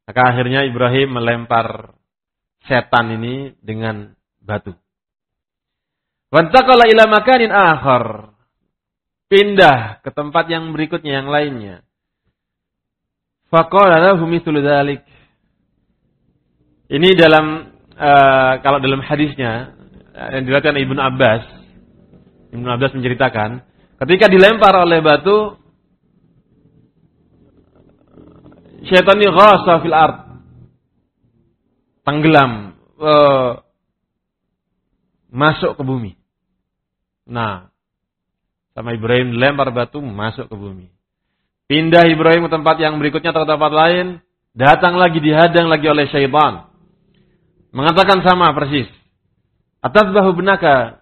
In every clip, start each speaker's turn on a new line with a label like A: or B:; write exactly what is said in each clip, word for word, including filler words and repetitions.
A: Maka akhirnya Ibrahim melempar setan ini dengan batu. Wantaqala ila makanin akhar. Pindah ke tempat yang berikutnya, yang lainnya. Faqala lahu mithlu dzalik. Ini dalam uh, kalau dalam hadisnya yang diriwayatkan Ibnu Abbas, Ibnu Abbas menceritakan, ketika dilempar oleh batu, syaitan ini ghasa fil ard. Tenggelam, uh, masuk ke bumi. Nah, sama Ibrahim dilempar batu, masuk ke bumi. Pindah Ibrahim ke tempat yang berikutnya atau tempat lain, datang lagi, dihadang lagi oleh syaitan. Mengatakan sama persis. Atadbahu benaka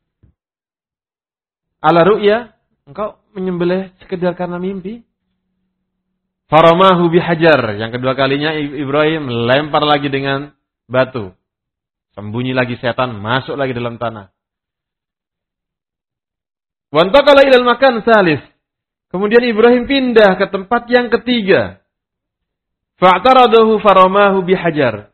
A: ala ru'ya, engkau menyembelih sekedar karena mimpi. Faramahu bihajar, yang kedua kalinya Ibrahim lempar lagi dengan batu. Sembunyi lagi setan, masuk lagi dalam tanah. Wantaqala ilal makan salis. Kemudian Ibrahim pindah ke tempat yang ketiga. Fa'taradahu faramahu bihajar.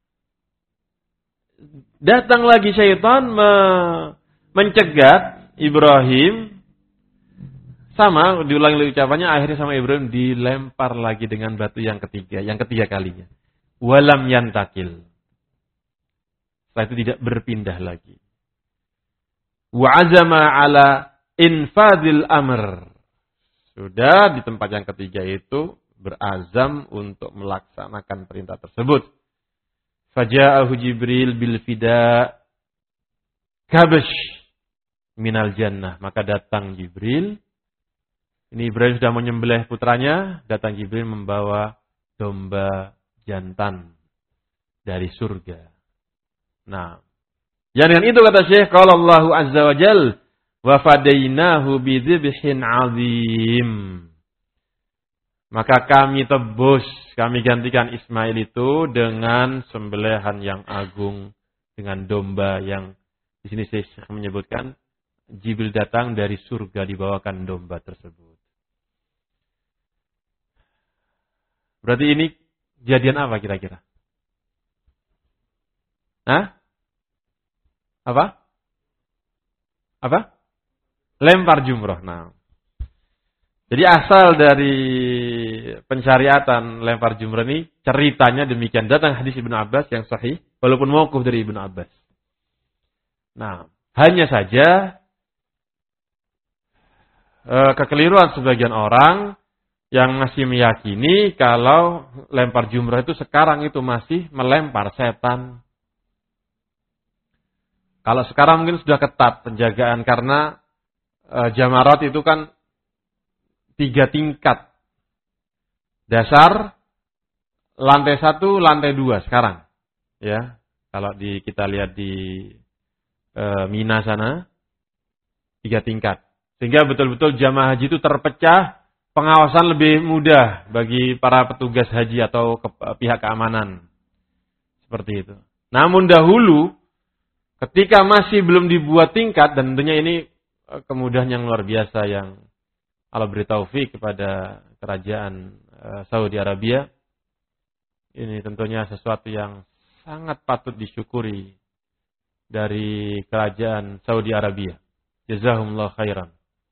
A: Datang lagi syaitan me- mencegat Ibrahim. Sama, diulangi lagi ucapannya, akhirnya sama Ibrahim dilempar lagi dengan batu yang ketiga, yang ketiga kalinya. Walam yantakil. Setelah itu tidak berpindah lagi. Wa azama ala infadil amr. Sudah di tempat yang ketiga itu berazam untuk melaksanakan perintah tersebut. Faja'ahu Jibril bil fida kabash minal jannah. Maka datang Jibril. Ini Ibrahim sudah menyembelih putranya. Datang Jibril membawa domba jantan dari surga. Nah, yang dengan itu kata Syekh, qala Allahu azza wa jalla wa fadainahu bidzibhin azim. Maka kami tebus, kami gantikan Ismail itu dengan sembelihan yang agung, dengan domba yang di sini Syekh menyebutkan Jibril datang dari surga dibawakan domba tersebut. Berarti ini kejadian apa kira-kira? Hah? Apa? Apa? Lempar jumroh. Nah. Jadi asal dari pensyariatan lempar jumroh ini ceritanya demikian. Datang hadis Ibnu Abbas yang sahih, walaupun mauquf dari Ibnu Abbas. Nah, hanya saja eh, kekeliruan sebagian orang yang masih meyakini kalau lempar jumroh itu sekarang itu masih melempar setan. Kalau sekarang mungkin sudah ketat penjagaan karena e, jamarat itu kan tiga tingkat. Dasar, lantai satu, lantai dua sekarang. Ya, kalau di kita lihat di e, Mina sana, tiga tingkat. Sehingga betul-betul jamaah haji itu terpecah, pengawasan lebih mudah bagi para petugas haji atau ke, pihak keamanan. Seperti itu. Namun dahulu, ketika masih belum dibuat tingkat, dan tentunya ini kemudahan yang luar biasa yang Allah beri taufik kepada kerajaan Saudi Arabia. Ini tentunya sesuatu yang sangat patut disyukuri dari kerajaan Saudi Arabia. Jazahumullah khairan.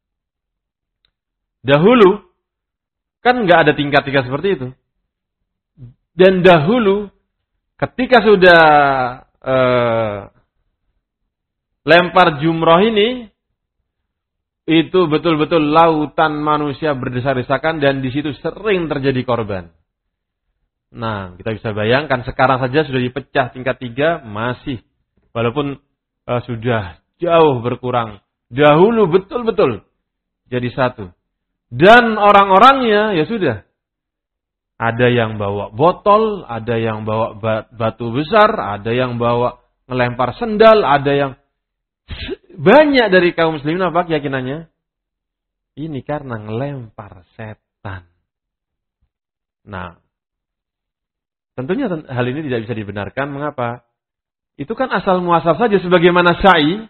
A: Dahulu, kan nggak ada tingkat-tingkat seperti itu. Dan dahulu, ketika sudah eh, lempar jumroh ini, itu betul-betul lautan manusia berdesak-desakan dan di situ sering terjadi korban. Nah, kita bisa bayangkan sekarang saja sudah dipecah tingkat tiga, masih. Walaupun uh, sudah jauh berkurang. Dahulu betul-betul jadi satu. Dan orang-orangnya ya sudah. Ada yang bawa botol, ada yang bawa batu besar, ada yang bawa ngelempar sendal, ada yang banyak dari kaum muslimin apa keyakinannya? Ini karena ngelempar setan. Nah, tentunya hal ini tidak bisa dibenarkan. Mengapa? Itu kan asal muasal saja sebagaimana sa'i.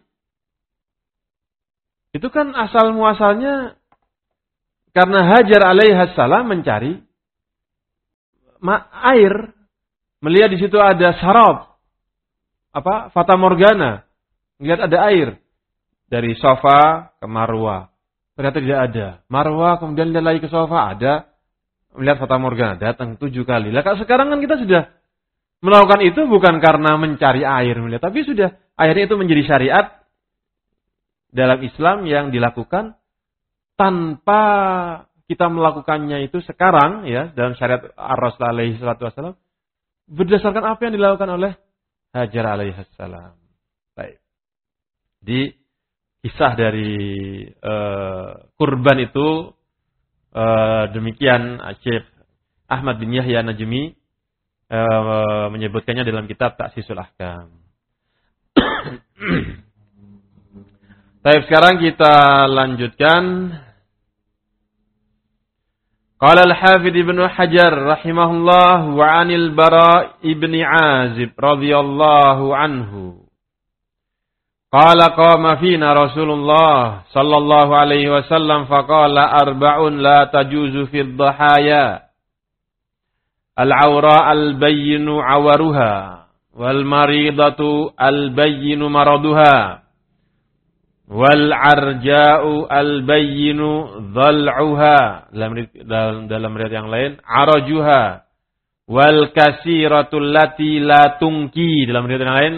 A: Itu kan asal muasalnya karena Hajar alaihissalam mencari ma- air, melihat di situ ada sarab, apa? Fata morgana. Melihat ada air dari Safa ke Marwah. Ternyata tidak ada. Marwah kemudian dia lagi ke Safa, ada. Melihat fata morgana, datang tujuh kali. Lah sekarang kan kita sudah melakukan itu bukan karena mencari air, melihat, tapi sudah akhirnya itu menjadi syariat dalam Islam yang dilakukan tanpa kita melakukannya itu sekarang ya dalam syariat Ar-Rasul alaihi salatu wasallam berdasarkan apa yang dilakukan oleh Hajar alaihi salam. Baik. Di kisah dari uh, kurban itu uh, demikian Syekh Ahmad bin Yahya Najmi uh, menyebutkannya dalam kitab Ta'sisul Ahkam. Baik, sekarang kita lanjutkan. Qala al-Hafidz Ibnu Hajar rahimahullah wa 'anil Bara' ibn Azib radhiyallahu anhu. Qala qama fina Rasulullah sallallahu alaihi wasallam faqala arba'un la tajuzu fi dhahaya. Al-'awra al-bayyinu 'awaruha wal maridatu al-bayyinu maraduha. Wal arja'u al bayyinu dhal'uha, dalam dalam, dalam riwayat yang lain arajuha, wal kasiratul lati la tungki, dalam riwayat yang lain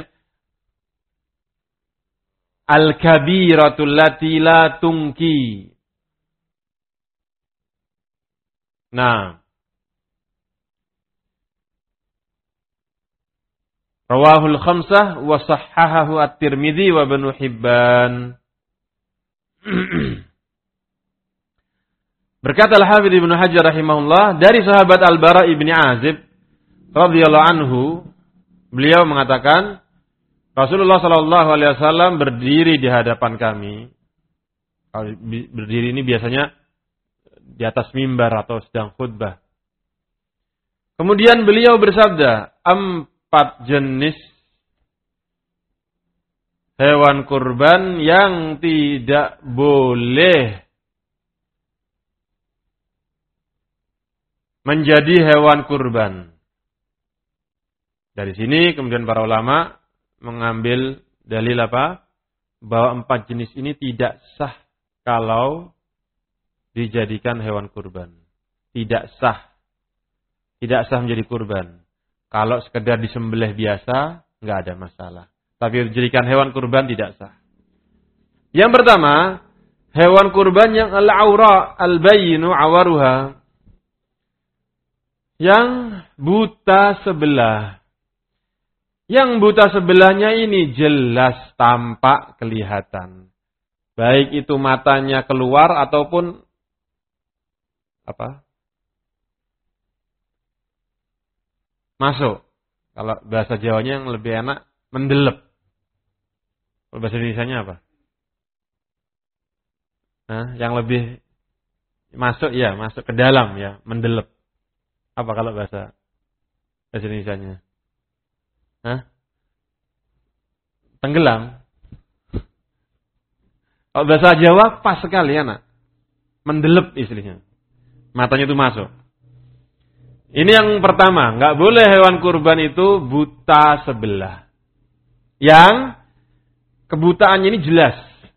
A: al kabiratul lati la tungki. Nah, rawahul khamsah wa sahhahahu at-Tirmidzi wa Ibnu Hibban. Berkata Al-Hafidz Ibnu Hajar rahimahullah dari sahabat Al-Bara' ibn Azib radhiyallahu anhu, beliau mengatakan Rasulullah sallallahu alaihi wasallam berdiri di hadapan kami. Berdiri ini biasanya di atas mimbar atau sedang khutbah. Kemudian beliau bersabda, empat jenis hewan kurban yang tidak boleh menjadi hewan kurban. Dari sini kemudian para ulama mengambil dalil apa? Bahwa empat jenis ini tidak sah kalau dijadikan hewan kurban. Tidak sah. Tidak sah menjadi kurban. Kalau sekedar disembelih biasa, nggak ada masalah. Tapi dijadikan hewan kurban tidak sah. Yang pertama, hewan kurban yang al-aura al-bayyinu awaruha. Yang buta sebelah. Yang buta sebelahnya ini jelas tampak kelihatan. Baik itu matanya keluar ataupun apa? Masuk. Kalau bahasa Jawanya yang lebih enak, mendelep. Kalau bahasa Indonesianya apa? Nah, yang lebih masuk ya, masuk ke dalam ya, mendelep. Apa kalau bahasa bahasa Indonesianya? Hah? Tenggelam. Kalau bahasa Jawa pas sekali ya, nak. Mendelep istilahnya. Matanya itu masuk. Ini yang pertama, nggak boleh hewan kurban itu buta sebelah. Yang kebutaannya ini jelas.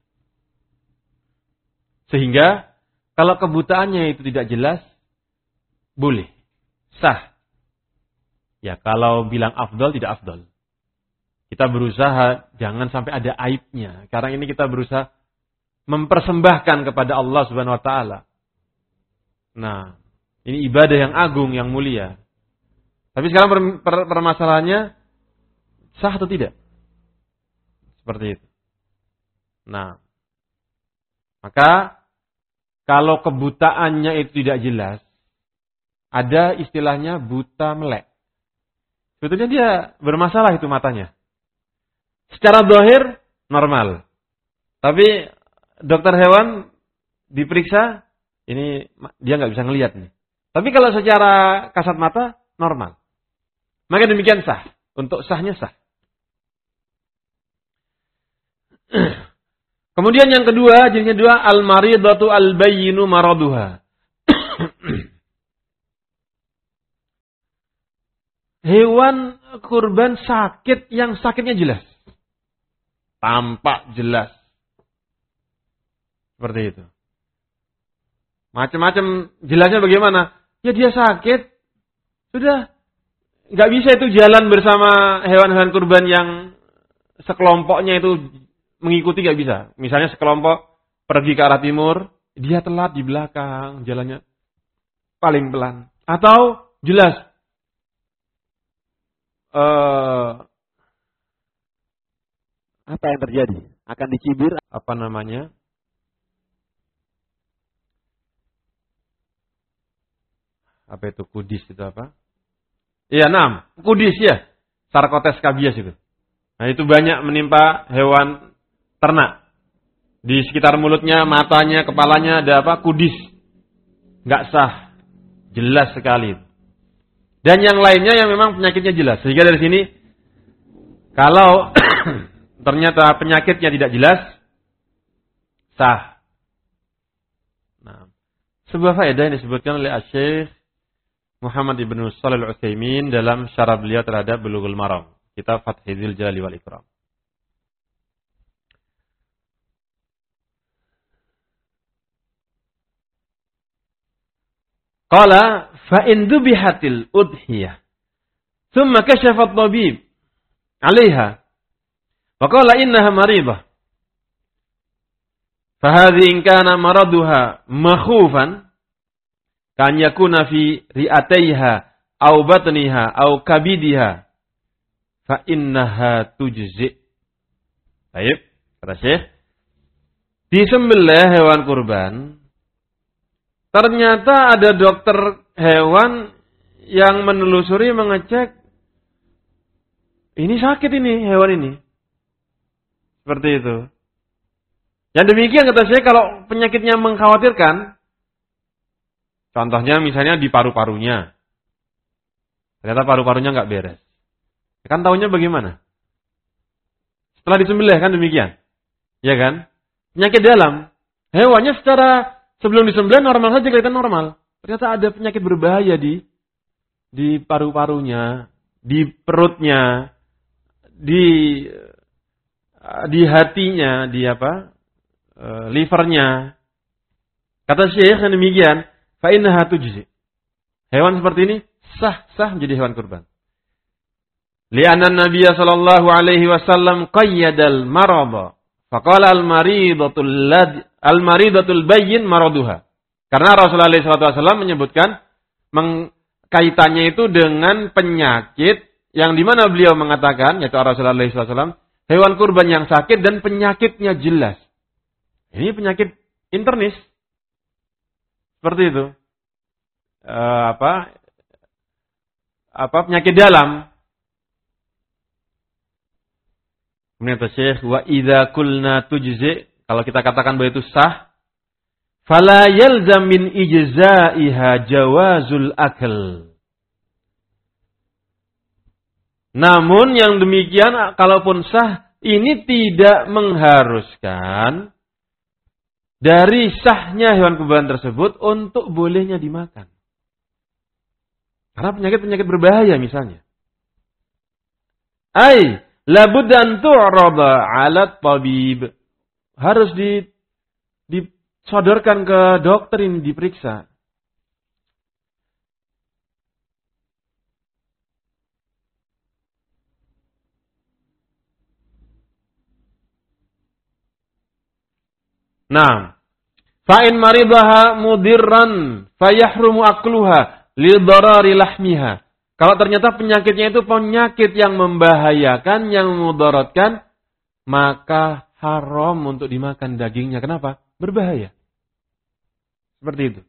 A: Sehingga kalau kebutaannya itu tidak jelas, boleh. Sah. Ya kalau bilang afdal, tidak afdal. Kita berusaha jangan sampai ada aibnya. Karena ini kita berusaha mempersembahkan kepada Allah Subhanahu wa taala. Nah, ini ibadah yang agung, yang mulia. Tapi sekarang per, per, permasalahannya sah atau tidak? Seperti itu. Nah, maka kalau kebutaannya itu tidak jelas, ada istilahnya buta melek. Sebetulnya dia bermasalah itu matanya. Secara zahir normal. Tapi dokter hewan diperiksa, ini dia nggak bisa ngelihat nih. Tapi kalau secara kasat mata normal. Maka demikian sah. Untuk sahnya sah. Kemudian yang kedua, jenis kedua al-maridatu al-bayyinu maraduha. hewan kurban sakit yang sakitnya jelas. Tampak jelas. Seperti itu. Macam-macam jelasnya bagaimana? Ya dia sakit. Sudah. Nggak bisa itu jalan bersama hewan-hewan kurban yang sekelompoknya itu mengikuti, nggak bisa. Misalnya sekelompok pergi ke arah timur, dia telat di belakang, jalannya paling pelan. Atau jelas. Uh,
B: apa yang terjadi? Akan dicibir?
A: Apa namanya? Apa itu kudis itu apa? Iya, enam. Kudis ya. Sarkotes kabias itu. Nah, itu banyak menimpa hewan ternak. Di sekitar mulutnya, matanya, kepalanya ada apa? Kudis. Enggak sah. Jelas sekali. Dan yang lainnya yang memang penyakitnya jelas. Sehingga dari sini, kalau ternyata penyakitnya tidak jelas, sah. Nah, sebuah faedah yang disebutkan oleh Asy-Syaikh Muhammad ibnu Shalih Al-Utsaimin dalam syarah beliau terhadap Bulughul Maram, kitab Fathul Jalali wal Ikram. Qala fa in dubihatil udhiyah thumma kashafa at-tabib 'alayha wa qala innaha maridah fa hadhi in kana maraduha makhufan kan yakuna fi ri'ataiha aw batniha aw kabidiha fa innaha tujzi. Baik, kata Syekh, disembelih hewan kurban, ternyata ada dokter hewan yang menelusuri, mengecek, ini sakit ini hewan ini. Seperti itu. Yang demikian kata Syekh, kalau penyakitnya mengkhawatirkan, contohnya misalnya di paru-parunya. Ternyata paru-parunya nggak beres. Kan tahunya bagaimana? Setelah disembelih kan demikian. Ya kan? Penyakit dalam. Hewannya secara sebelum disembelih normal saja, kelihatan normal. Ternyata ada penyakit berbahaya di di paru-parunya, di perutnya, di di hatinya, di apa? E, livernya. Kata Syekh yang demikian, fa innaha tujzi. Hewan seperti ini sah-sah menjadi hewan kurban. Li'anna Nabiy sallallahu alaihi wasallam qayyadal marada. Faqala al-maridatul lad al-maridatul bayyin maraduha. Karena Rasulullah sallallahu alaihi wasallam menyebutkan kaitannya itu dengan penyakit yang dimana beliau mengatakan, yaitu Rasulullah sallallahu alaihi wasallam, hewan kurban yang sakit dan penyakitnya jelas. Ini penyakit internis. Seperti itu. E, apa? Apa penyakit dalam. Kemudian kata Syekh, wa idza qulna tujzi, kalau kita katakan bahwa itu sah, fala yalzam min ijza'iha jawazul akal. Namun yang demikian, kalaupun sah, ini tidak mengharuskan dari sahnya hewan kurban tersebut untuk bolehnya dimakan. Karena penyakit-penyakit berbahaya misalnya. Ai labudda an tu'rada 'ala tabib. Harus di disodorkan ke dokter, ini diperiksa. Nah, fa in maridaha mudirran fayahrumu akluha li darari lahmiha. Kalau ternyata penyakitnya itu penyakit yang membahayakan, yang memudaratkan, maka haram untuk dimakan dagingnya. Kenapa? Berbahaya. Seperti itu.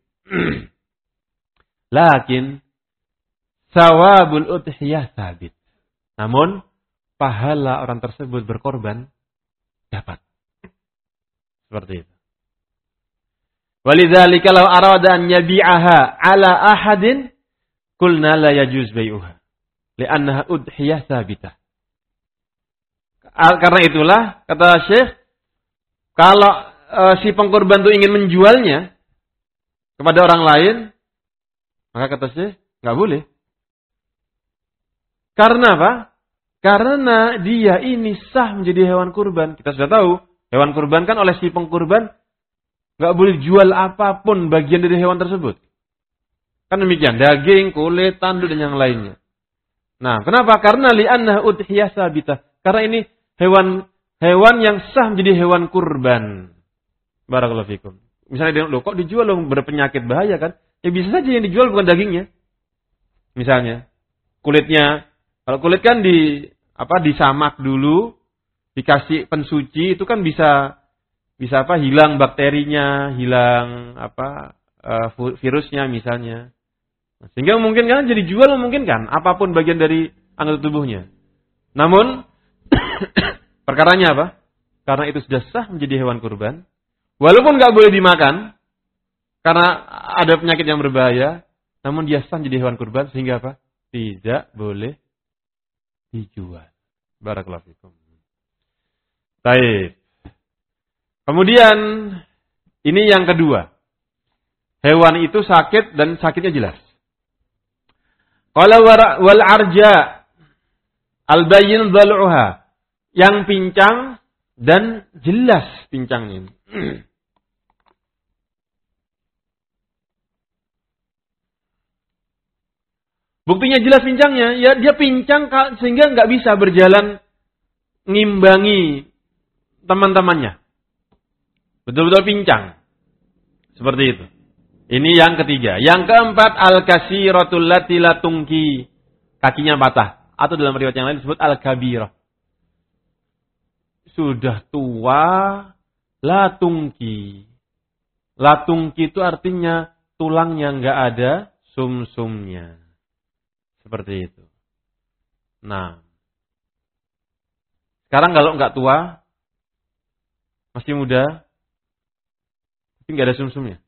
A: Lakin sawabul udhiyah sabit. Namun pahala orang tersebut berkorban dapat. Seperti itu. Walidzalika law arada an yabi'aha ala ahadin qulna la yajuz bai'uha li'annaha udhiyah sabitah. Karena itulah kata Syekh, kalau e, si pengkorban itu ingin menjualnya kepada orang lain, maka kata Syekh enggak boleh. Karena apa? Karena dia ini sah menjadi hewan kurban. Kita sudah tahu, hewan kurban kan oleh si pengkurban nggak boleh jual apapun bagian dari hewan tersebut. Kan demikian, daging, kulit, tanduk dan yang lainnya. Nah, kenapa? Karena li'anna udhiyah sabitah. Karena ini hewan hewan yang sah menjadi hewan kurban. Barakallahu fikum. Misalnya, loh kok dijual loh berpenyakit bahaya kan? Ya bisa saja yang dijual bukan dagingnya. Misalnya, kulitnya. Kalau kulit kan di apa disamak dulu, dikasih pensuci, itu kan bisa bisa apa hilang bakterinya, hilang apa uh, virusnya misalnya. Sehingga mungkin kan jadi jual mungkin kan apapun bagian dari anggota tubuhnya. Namun perkaranya apa? Karena itu sudah sah menjadi hewan kurban, walaupun nggak boleh dimakan karena ada penyakit yang berbahaya, namun dia sah menjadi hewan kurban sehingga apa? Tidak boleh dijual. Barakallahu fikum. Baik. Kemudian ini yang kedua. Hewan itu sakit dan sakitnya jelas. Qala wal arja al-bayyin dhal'uha. Yang pincang dan jelas pincangnya. Buktinya jelas pincangnya, ya dia pincang sehingga nggak bisa berjalan ngimbangi teman-temannya. Betul-betul pincang. Seperti itu. Ini yang ketiga. Yang keempat, al-kasiratul lati la tungki. Kakinya patah. Atau dalam riwayat yang lain disebut al-kabirah. Sudah tua, la tungki. La tungki itu artinya tulangnya nggak ada sumsumnya. Seperti itu. Nah. Sekarang kalau nggak tua, masih muda, tapi nggak ada sumsumnya.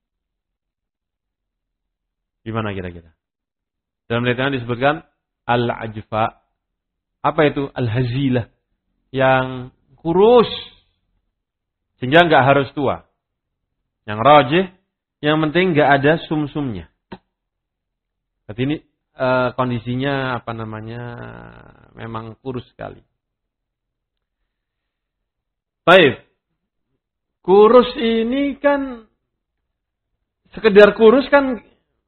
A: Gimana kira-kira? Dalam litangan disebutkan al-ajfa. Apa itu? Al-hazilah. Yang kurus. Sehingga nggak harus tua. Yang rajih, yang penting nggak ada sumsumnya. Berarti ini Uh, kondisinya apa namanya memang kurus sekali. Baik. Kurus ini kan sekedar kurus kan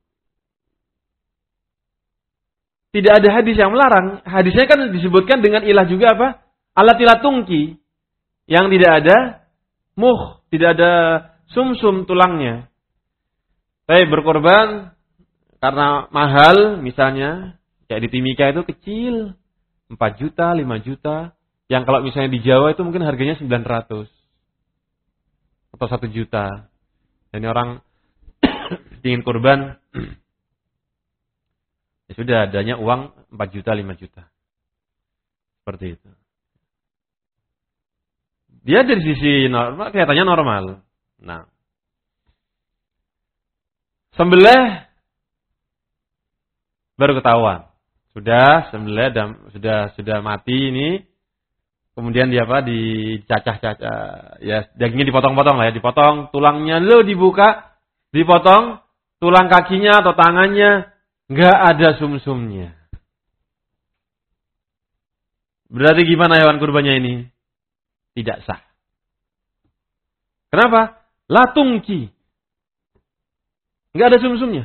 A: tidak ada hadis yang melarang. Hadisnya kan disebutkan dengan ilah juga apa? Alatila tungki. Yang tidak ada muh, tidak ada sumsum tulangnya. Baik, berkorban karena mahal misalnya, kayak di Timika itu kecil, empat juta, lima juta. Yang kalau misalnya di Jawa itu mungkin harganya sembilan ratus. Atau satu juta. Dan orang ingin kurban, ya sudah adanya uang empat juta, lima juta. Seperti itu. Dia dari sisi normal, kelihatannya normal. Nah. Sembelih baru ketahuan. Sudah sembelih dan sudah sudah mati ini. Kemudian dia apa? Dicacah-cacah. Ya, dagingnya dipotong-potong lah ya, dipotong, tulangnya lo dibuka, dipotong, tulang kakinya atau tangannya enggak ada sumsumnya. Berarti gimana hewan kurbannya ini? Tidak sah. Kenapa? La tungki. Enggak ada sumsumnya.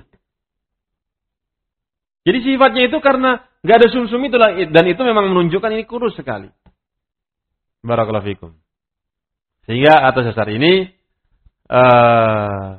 A: Jadi sifatnya itu karena nggak ada sumsum itu dan itu memang menunjukkan ini kurus sekali. Barakallahu fikum. Sehingga atas dasar ini uh,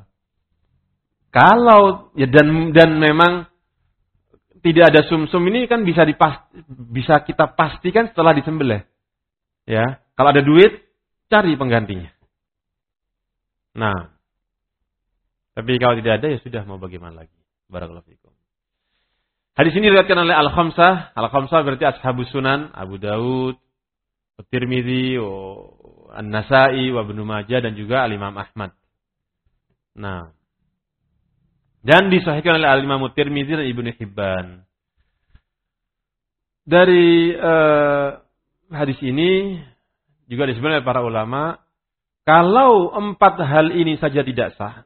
A: kalau ya dan dan memang tidak ada sumsum ini kan bisa dipas, bisa kita pastikan setelah disembelih. Ya, kalau ada duit cari penggantinya. Nah, tapi kalau tidak ada ya sudah mau bagaimana lagi. Barakallahu fikum. Hadis ini diriwayatkan oleh Al-Khamsah. Al-Khamsah berarti Ashabus Sunan, Abu Daud, At-Tirmidzi, An-Nasa'i, wa Ibnu Majah dan juga Al-Imam Ahmad. Nah. Dan disahihkan oleh Al-Imam At-Tirmidzi dan Ibnu Hibban. Dari uh, hadis ini juga disebutkan oleh para ulama, kalau empat hal ini saja tidak sah,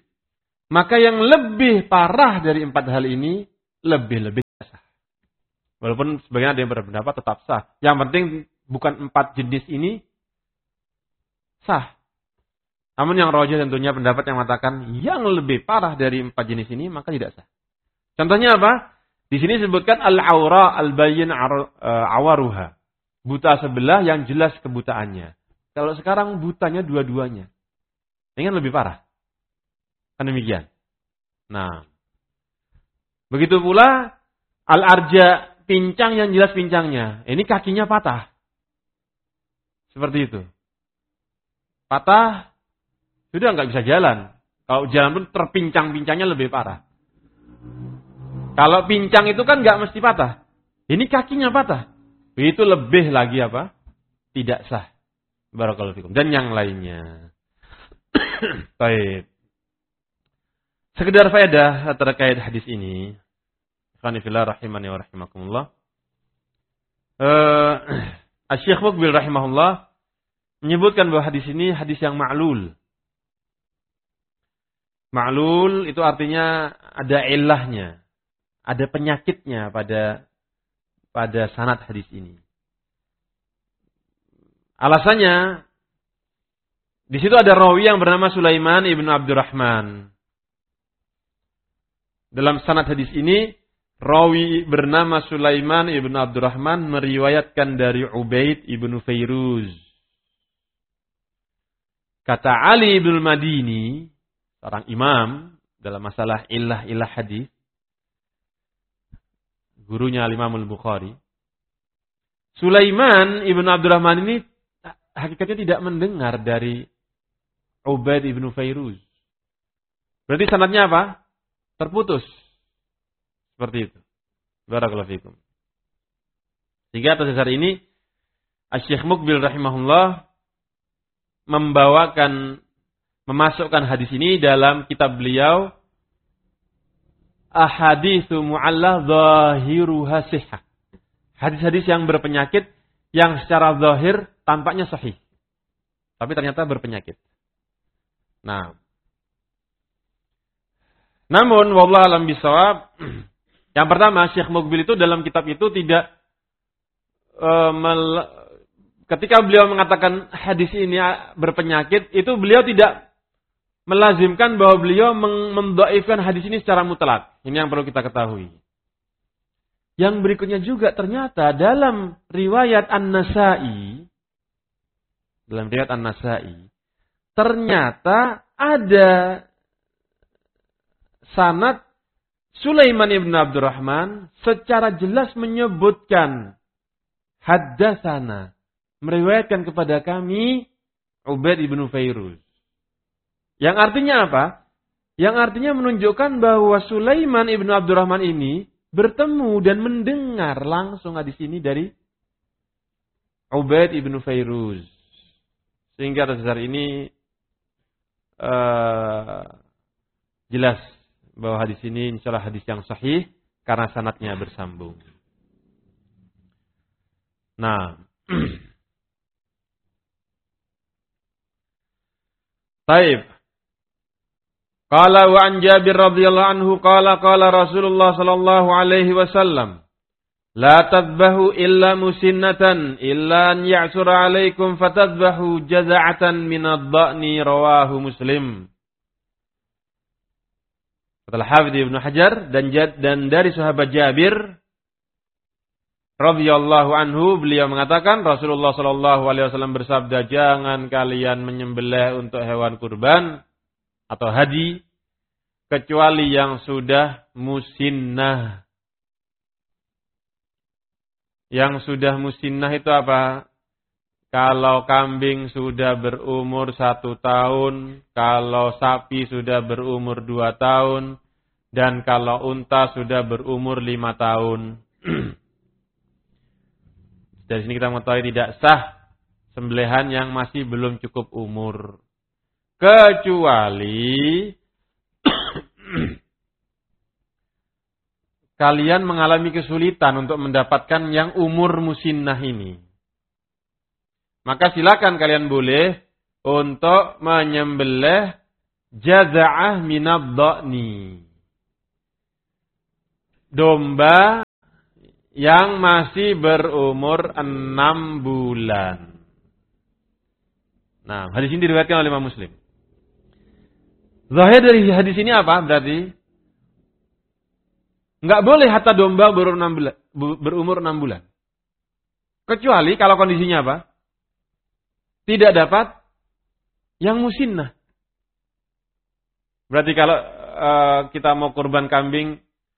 A: maka yang lebih parah dari empat hal ini lebih-lebih sah. Walaupun sebagian ada yang berpendapat tetap sah. Yang penting bukan empat jenis ini sah. Namun yang rajih tentunya pendapat yang mengatakan yang lebih parah dari empat jenis ini maka tidak sah. Contohnya apa? Di sini disebutkan al-aura al-bayyin awaruha. Buta sebelah yang jelas kebutaannya. Kalau sekarang butanya dua-duanya. Ini kan lebih parah. Kan demikian. Nah. Begitu pula al-arja, pincang yang jelas pincangnya. Ini kakinya patah. Seperti itu. Patah, sudah nggak bisa jalan. Kalau jalan pun terpincang-pincangnya lebih parah. Kalau pincang itu kan nggak mesti patah. Ini kakinya patah. Itu lebih lagi apa? Tidak sah. Barakallahu fikum. Dan yang lainnya. Baik. Sekedar faedah terkait hadis ini. Qanifillah rahimani wa rahimakumullah. Uh, Asy-Syaikh Muqbil rahimahullah menyebutkan bahwa hadis ini hadis yang ma'lul. Ma'lul itu artinya ada ilahnya, ada penyakitnya pada pada sanad hadis ini. Alasannya di situ ada rawi yang bernama Sulaiman ibnu Abdurrahman. Dalam sanad hadis ini rawi bernama Sulaiman ibnu Abdurrahman meriwayatkan dari Ubaid ibnu Fairuz. Kata Ali ibnu Madini, seorang imam dalam masalah ilah-ilah hadis, gurunya Imam Al-Bukhari, Sulaiman ibnu Abdurrahman ini hakikatnya tidak mendengar dari Ubaid ibnu Fairuz. Berarti sanadnya apa? Terputus. Seperti itu. Barakallahu fikum. Sehingga atas dasar ini Asy-Syaikh Muqbil rahimahullah membawakan, memasukkan hadis ini dalam kitab beliau Ahaditsu Mu'allah Zahiruha Sihhah. Hadis-hadis yang berpenyakit yang secara zahir tampaknya sahih, tapi ternyata berpenyakit. Nah, namun wallahu alam bisawab, yang pertama Syekh Muqbil itu dalam kitab itu tidak e, mel, ketika beliau mengatakan hadis ini berpenyakit, itu beliau tidak melazimkan bahwa beliau mendhaifkan hadis ini secara mutlak. Ini yang perlu kita ketahui. Yang berikutnya juga ternyata dalam riwayat An-Nasa'i, dalam riwayat An-Nasa'i, ternyata ada sanad Sulaiman ibn Abdurrahman secara jelas menyebutkan haddatsana, meriwayatkan kepada kami Ubaid ibn Fairuz. Yang artinya apa? Yang artinya menunjukkan bahwa Sulaiman ibn Abdurrahman ini bertemu dan mendengar langsung hadis ini dari Ubaid ibn Fairuz. Sehingga atas dasar ini uh, jelas bahwa hadis ini insyaallah hadis yang sahih karena sanadnya bersambung. Nah, Taib. Qala wa an Jabir radhiyallahu anhu qala qala Rasulullah sallallahu alaihi wasallam la tadbahu illa musinnatan illa an ya'sura alaikum fatadbahu jaza'atan min ad-dha'ni rawahu Muslim. Kata Hafidz Ibnu Hajar dan dan dari sahabat Jabir radhiyallahu anhu, beliau mengatakan Rasulullah sallallahu alaihi wasallam bersabda, jangan kalian menyembelih untuk hewan kurban atau hadi kecuali yang sudah musinnah. Yang sudah musinnah itu apa? Kalau kambing sudah berumur satu tahun, kalau sapi sudah berumur dua tahun, dan kalau unta sudah berumur lima tahun. Dari sini kita mengetahui tidak sah sembelihan yang masih belum cukup umur. Kecuali kalian mengalami kesulitan untuk mendapatkan yang umur musinnah ini. Maka silakan kalian boleh untuk menyembelih jaza'ah minad dha'ni. Domba yang masih berumur enam bulan. Nah, hadis ini diriwayatkan oleh Imam Muslim. Zahir dari hadis ini apa? Berarti enggak boleh hatta domba berumur enam bulan, berumur enam bulan. Kecuali kalau kondisinya apa? Tidak dapat yang musinnah. Berarti kalau uh, kita mau kurban kambing,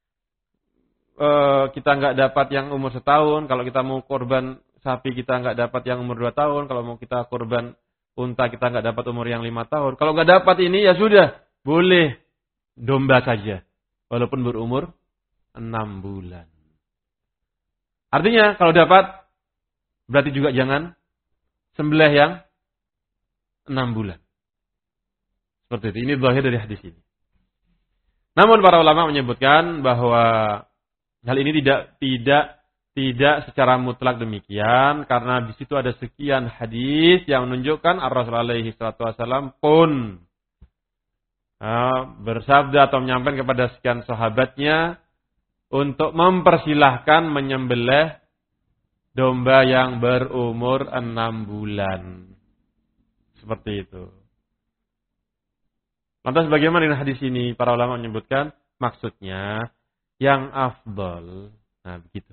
A: uh, kita enggak dapat yang umur setahun. Kalau kita mau kurban sapi, kita enggak dapat yang umur dua tahun. Kalau mau kita kurban unta, kita enggak dapat umur yang lima tahun. Kalau enggak dapat ini, ya sudah. Boleh domba saja. Walaupun berumur enam bulan. Artinya, kalau dapat, berarti juga jangan sembelih yang enam bulan. Seperti itu. Ini zahir dari hadis ini. Namun para ulama menyebutkan bahwa hal ini tidak tidak tidak secara mutlak demikian, karena di situ ada sekian hadis yang menunjukkan Ar-Rasul alaihi salatu wasallam pun uh, bersabda atau menyampaikan kepada sekian sahabatnya untuk mempersilahkan menyembelih domba yang berumur enam bulan. Seperti itu. Lantas bagaimana dengan hadis ini? Para ulama menyebutkan maksudnya yang afdal. Nah, begitu.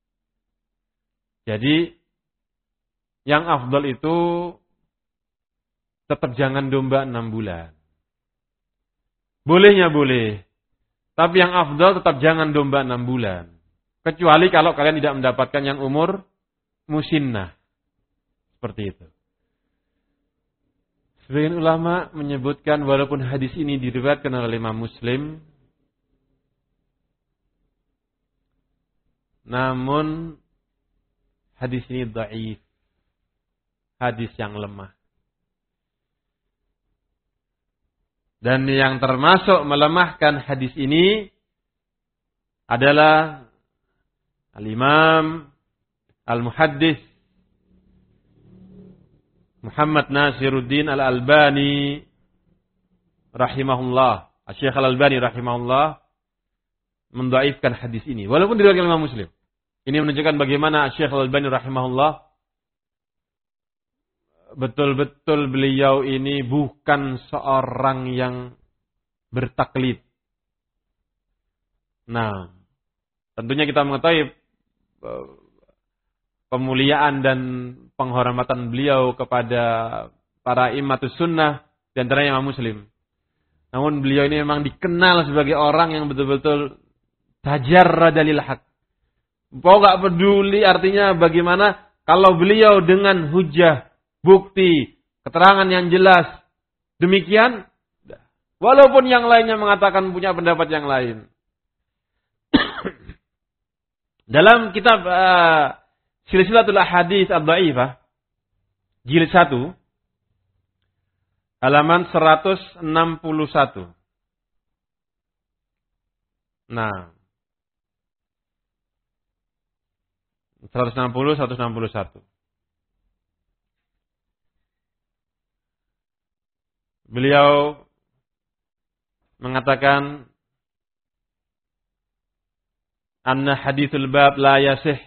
A: Jadi yang afdal itu tetap jangan domba enam bulan. Bolehnya boleh. Tapi yang afdal tetap jangan domba enam bulan. Kecuali kalau kalian tidak mendapatkan yang umur musinnah. Seperti itu. Sebagian ulama menyebutkan walaupun hadis ini diriwayatkan oleh Imam Muslim, namun hadis ini dhaif. Hadis yang lemah. Dan yang termasuk melemahkan hadis ini adalah Al-Imam Al-Muhaddis Muhammad Nasiruddin Al-Albani rahimahullah. Syekh Al-Albani rahimahullah mendhaifkan hadis ini walaupun diriwayatkan oleh Imam Muslim. Ini menunjukkan bagaimana Syekh Al-Albani rahimahullah betul-betul beliau ini bukan seorang yang bertaklid. Nah, tentunya kita mengetahui pemuliaan dan penghormatan beliau kepada para imamatus sunnah di antaranya Imam Muslim. Namun beliau ini memang dikenal sebagai orang yang betul-betul tajarrada lil haq. Pokok gak peduli artinya bagaimana kalau beliau dengan hujah, bukti, keterangan yang jelas demikian, walaupun yang lainnya mengatakan punya pendapat yang lain. Dalam kitab uh, Silsilatul Ahadits Ad-Dhaifah jilid satu halaman seratus enam puluh satu. Nah, seratus enam puluh, seratus enam puluh satu. Beliau mengatakan anna hadithul bab la yasih.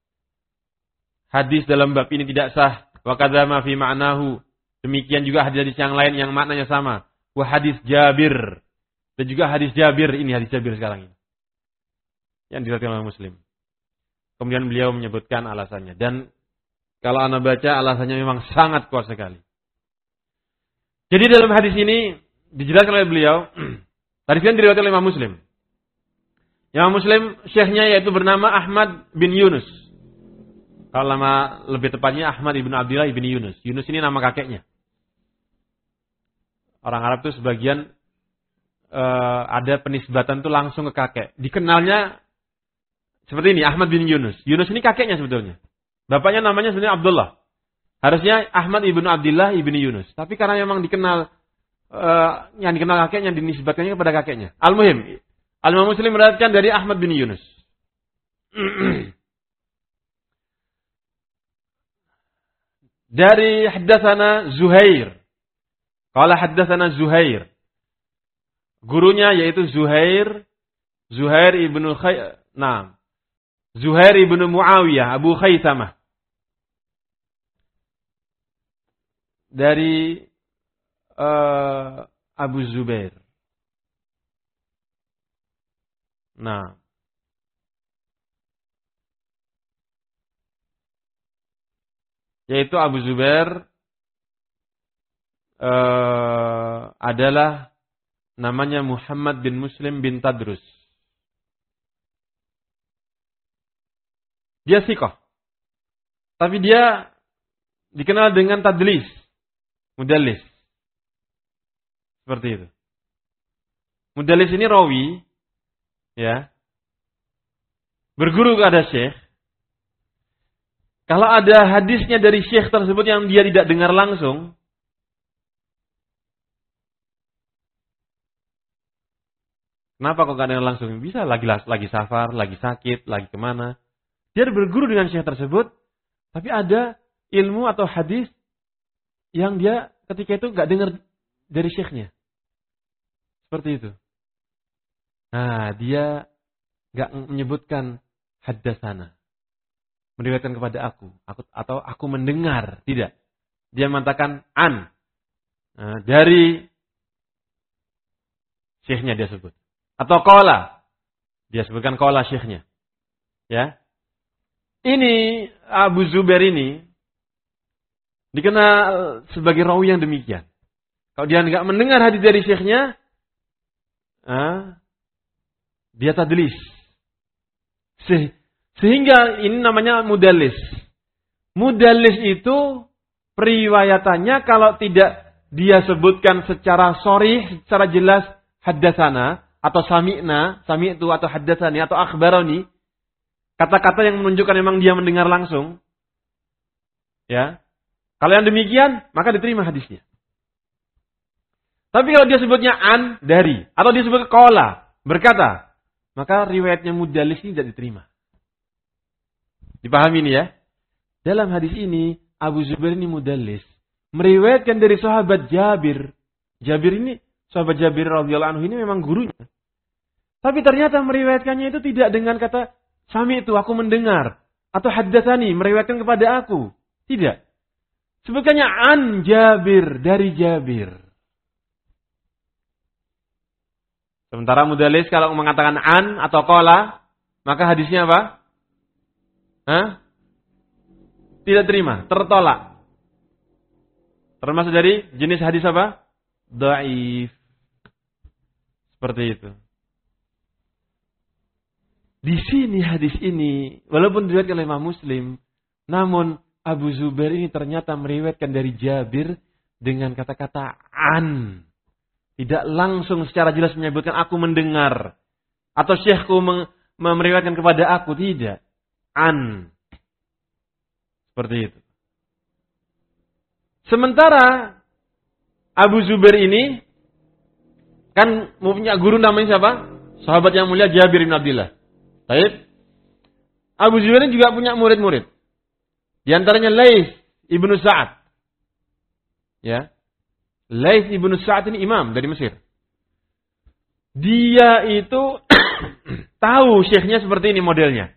A: Hadis dalam bab ini tidak sah. Wa kadza ma fi ma'nahu. Demikian juga hadis-hadis yang lain yang maknanya sama. Wa hadis Jabir. Dan juga hadis Jabir. Ini hadis Jabir sekarang ini. Yang diriwayatkan oleh Muslim. Kemudian beliau menyebutkan alasannya. Dan kalau Anda baca alasannya memang sangat kuat sekali. Jadi dalam hadis ini dijelaskan oleh beliau. Hadis ini diriwayatkan oleh Imam Muslim. Imam Muslim syekhnya yaitu bernama Ahmad bin Yunus. Kalau nama lebih tepatnya Ahmad ibn Abdillah ibn Yunus. Yunus ini nama kakeknya. Orang Arab itu sebagian uh, ada penisbatan itu langsung ke kakek. Dikenalnya seperti ini, Ahmad bin Yunus. Yunus ini kakeknya sebetulnya. Bapaknya namanya sebenarnya Abdullah. Harusnya Ahmad ibn Abdillah ibn Yunus. Tapi karena memang dikenal uh, yang dikenal kakeknya dinisbatkannya kepada kakeknya. Al-Muhim, Al-Imam Muslim meriwayatkan dari Ahmad bin Yunus. Dari haddatsana Zuhair. Qala haddatsana Zuhair. Gurunya yaitu Zuhair, Zuhair ibnu Khay, nah, Zuhair ibn Muawiyah, Abu Khaisamah. Dari uh, Abu Zubair. Nah. Yaitu Abu Zubair uh, adalah namanya Muhammad bin Muslim bin Tadrus. Dia siqah. Tapi dia dikenal dengan tadlis. Mudallis. Seperti itu. Mudallis ini rawi. Ya. Berguru kepada syekh. Kalau ada hadisnya dari syekh tersebut yang dia tidak dengar langsung. Kenapa kok gak dengar langsung? Bisa lagi lagi safar, lagi sakit, lagi kemana. Dia berguru dengan syekh tersebut. Tapi ada ilmu atau hadis yang dia ketika itu gak dengar dari syekhnya. Seperti itu. Nah, dia gak menyebutkan haddasana. Meriwayatkan kepada aku. aku. Atau aku mendengar. Tidak. Dia mengatakan an. Nah, dari syekhnya dia sebut. Atau qala. Dia sebutkan qala syekhnya. Ya. Ini Abu Zubair ini dikenal sebagai rawi yang demikian. Kalau dia enggak mendengar hadis dari syekhnya, ah, dia tadlis. Se- sehingga ini namanya mudallis. Mudallis itu periwayatannya kalau tidak dia sebutkan secara sharih, secara jelas haddatsana atau sami'na, sami'tu atau haddatsani atau akhbarani, kata-kata yang menunjukkan memang dia mendengar langsung. Ya. Kalau yang demikian, maka diterima hadisnya. Tapi kalau dia sebutnya an, dari, atau dia sebut qala, berkata, maka riwayatnya mudallis ini tidak diterima. Dipahami ini ya? Dalam hadis ini, Abu Zubair ini mudallis. Meriwayatkan dari sahabat Jabir. Jabir ini, sahabat Jabir radhiyallahu anhu ini memang gurunya. Tapi ternyata meriwayatkannya itu tidak dengan kata, sami itu aku mendengar. Atau haddatsani, meriwayatkan kepada aku. Tidak. Sebutkannya an Jabir, dari Jabir. Sementara mudallis kalau mengatakan an atau qala, maka hadisnya apa? Hah? Tidak terima, tertolak. Termasuk dari jenis hadis apa? Dhaif. Seperti itu. Di sini hadis ini, walaupun diriwayatkan oleh Imam Muslim, namun Abu Zubair ini ternyata meriwayatkan dari Jabir dengan kata-kata an. Tidak langsung secara jelas menyebutkan aku mendengar. Atau syekhku meriwayatkan kepada aku. Tidak. An. Seperti itu. Sementara Abu Zubair ini kan punya guru namanya siapa? Sahabat yang mulia Jabir bin Abdullah. Baik. Abu Zubair ini juga punya murid-murid. Di antaranya Laits ibnu Sa'ad. Ya. Laits ibnu Sa'ad ini imam dari Mesir. Dia itu tahu syekhnya seperti ini modelnya.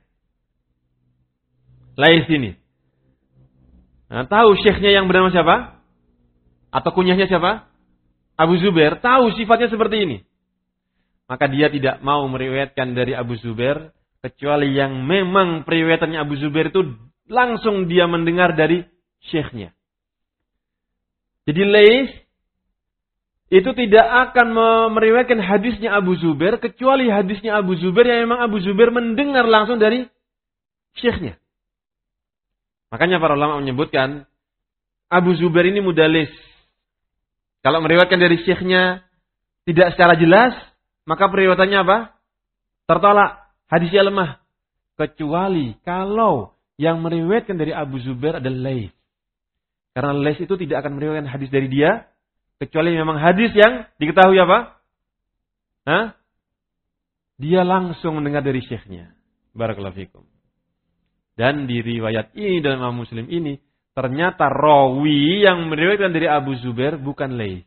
A: Laits ini. Nah, tahu syekhnya yang bernama siapa? Atau kunyahnya siapa? Abu Zubair. Tahu sifatnya seperti ini. Maka dia tidak mau meriwayatkan dari Abu Zubair. Kecuali yang memang periwayatannya Abu Zubair itu langsung dia mendengar dari syekhnya. Jadi Laits itu tidak akan meriwayatkan hadisnya Abu Zubair kecuali hadisnya Abu Zubair yang memang Abu Zubair mendengar langsung dari syekhnya. Makanya para ulama menyebutkan Abu Zubair ini mudallis. Kalau meriwayatkan dari syekhnya tidak secara jelas, maka periwayatannya apa? Tertolak. Hadisnya lemah. Kecuali kalau yang meriwayatkan dari Abu Zubair adalah Laits. Karena Laits itu tidak akan meriwayatkan hadis dari dia. Kecuali memang hadis yang diketahui apa? Hah? Dia langsung mendengar dari syekhnya. Barakallahu fikum. Dan di riwayat ini dalam Imam Muslim ini, ternyata rawi yang meriwayatkan dari Abu Zubair bukan Laits.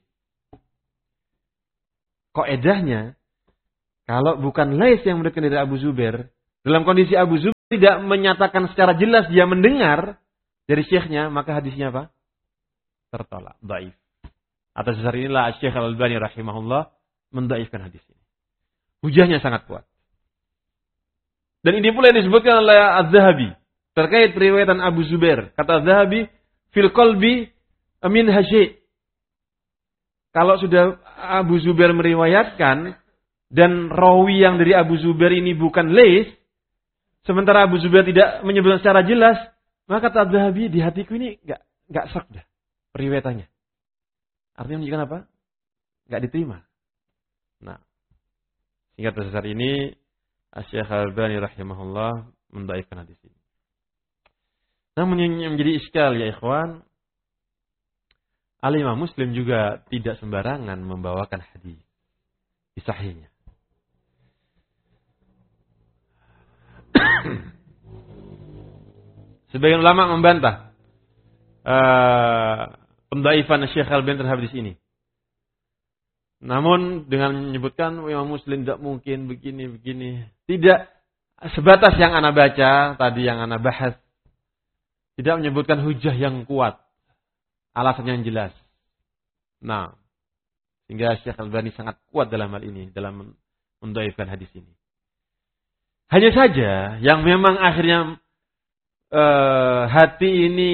A: Kaedahnya, kalau bukan Laits yang meriwayatkan dari Abu Zubair, dalam kondisi Abu Zubair tidak menyatakan secara jelas dia mendengar dari syekhnya, maka hadisnya apa? Tertolak, dhaif. Atas dasar inilah Syekh Al-Albani rahimahullah mendhaifkan hadis ini. Hujahnya sangat kuat. Dan ini pula yang disebutkan oleh Az-Zahabi terkait riwayatan Abu Zubair. Kata Az-Zahabi, fil qalbi min hasyi. Kalau sudah Abu Zubair meriwayatkan dan rawi yang dari Abu Zubair ini bukan Lais, sementara Abu Zubair tidak menyebutkan secara jelas, maka kata Az-Zahabi, di hatiku ini enggak enggak syak dah periwayatannya. Artinya menunjukkan apa? Enggak diterima. Nah, sehingga atas dasar ini Syekh Al-Albani rahimahullah mendhaifkan hadis ini. Namun yang menjadi iskal ya ikhwan, Al-Imam Muslim juga tidak sembarangan membawakan hadis di sahihnya. Sebagian ulama membantah uh, pendhaifan Syekh Al-Albani terhadap hadis ini. Namun dengan menyebutkan Imam Muslim tidak mungkin begini-begini. Tidak sebatas yang ana baca, tadi yang ana bahas. Tidak menyebutkan hujah yang kuat. Alasan yang jelas. Nah, sehingga Syekh Al-Albani sangat kuat dalam hal ini. Dalam mendhaifkan hadis ini. Hanya saja yang memang akhirnya uh, hati ini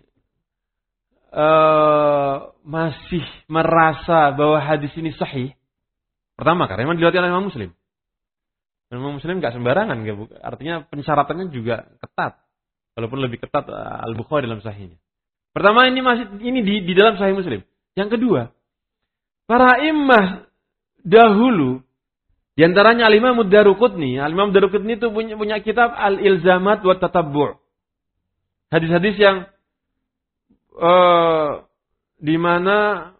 A: Uh, masih merasa bahwa hadis ini sahih. Pertama, karena memang diriwayatkan oleh Imam Muslim. Imam Muslim nggak sembarangan, gak, artinya pensyaratannya juga ketat, walaupun lebih ketat uh, Al-Bukhari dalam sahihnya. Pertama, ini masih ini di, di dalam Sahih Muslim. Yang kedua, para imam dahulu, diantaranya Al-Imam Ad-Daruqutni. Al-Imam Ad-Daruqutni itu punya, punya kitab Al-Ilzamat wa Tatabbu'. Hadis-hadis yang Uh, di mana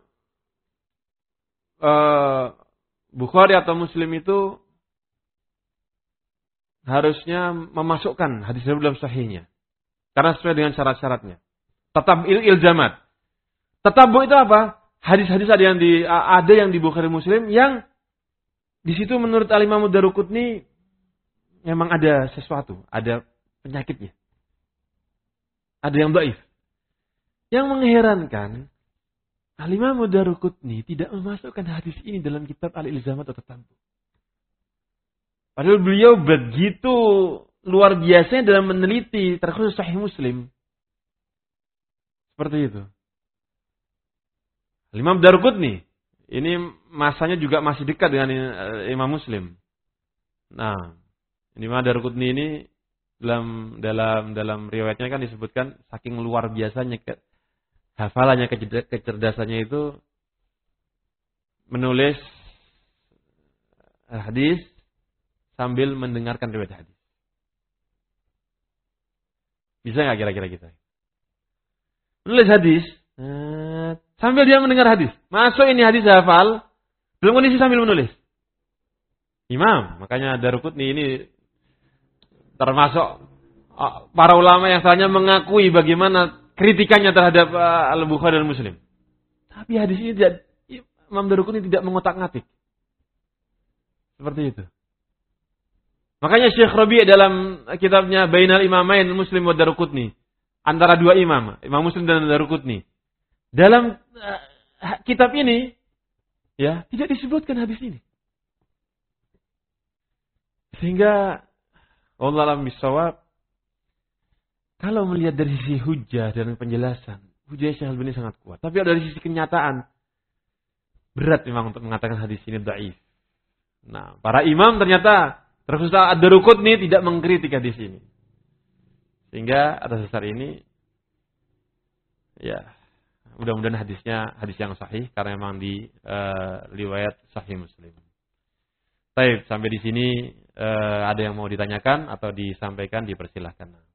A: uh, Bukhari atau Muslim itu harusnya memasukkan hadis dalam sahihnya karena sesuai dengan syarat-syaratnya. Tatab il ilzamat. Tatabbu itu apa? Hadis-hadis ada yang di ada yang di Bukhari Muslim yang di situ menurut Al-Imam Ad-Daruqutni memang ada sesuatu, ada penyakitnya. Ada yang dhaif. Yang mengherankan, Al-Imam Ad-Daruqutni tidak memasukkan hadis ini dalam kitab Al-Ilzamat atau Tatabbu. Padahal beliau begitu luar biasa dalam meneliti terkhusus Sahih Muslim. Seperti itu. Al-Imam Ad-Daruqutni, ini masanya juga masih dekat dengan Imam Muslim. Nah, Imam Ad-Daruqutni ini dalam dalam dalam riwayatnya kan disebutkan saking luar biasanya ke hafalannya, kecerdasannya itu menulis hadis sambil mendengarkan riwayat hadis. Bisa nggak kira-kira kita? Menulis hadis sambil dia mendengar hadis. Masuk ini hadis hafal dalam kondisi sambil menulis. Imam, makanya Daruqutni ini termasuk para ulama yang setelahnya mengakui bagaimana kritikannya terhadap uh, Al-Bukhari dan Muslim. Tapi hadis ini tidak, Imam Daruqutni tidak mengotak-ngatik. Seperti itu. Makanya Syekh Rabi' dalam kitabnya Bainal Imamain Muslim wa Daruqutni, antara dua imam, Imam Muslim dan Daruqutni. Dalam uh, kitab ini ya, tidak disebutkan hadis ini. Sehingga wallahu a'lam bishawab, kalau melihat dari sisi hujah dan penjelasan, hujah Syekh Al-Albani sangat kuat. Tapi dari sisi kenyataan, berat memang untuk mengatakan hadis ini dhaif. Nah, para imam ternyata, terkhusus Ad-Daruqutni tidak mengkritik hadis ini. Sehingga atas dasar ini, ya, mudah-mudahan hadisnya hadis yang sahih, karena memang di uh, riwayat Sahih Muslim. Baik, sampai di sini uh, ada yang mau ditanyakan atau disampaikan, dipersilahkan.